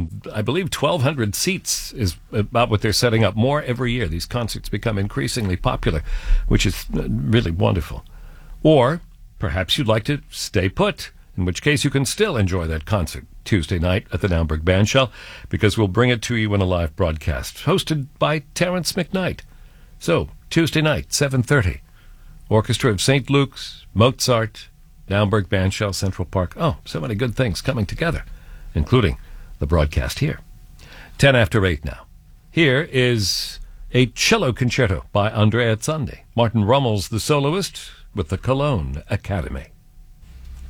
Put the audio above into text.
I believe 1,200 seats is about what they're setting up. More every year. These concerts become increasingly popular, which is really wonderful. Or perhaps you'd like to stay put, in which case you can still enjoy that concert Tuesday night at the Naumburg Bandshell, because we'll bring it to you in a live broadcast, hosted by Terence McKnight. So, Tuesday night, 7:30. Orchestra of St. Luke's, Mozart, Naumburg Bandshell, Central Park. Oh, so many good things coming together, including the broadcast here. 10 after 8 now. Here is a cello concerto by Andrea Zandi. Martin Rummel's the soloist with the Cologne Academy.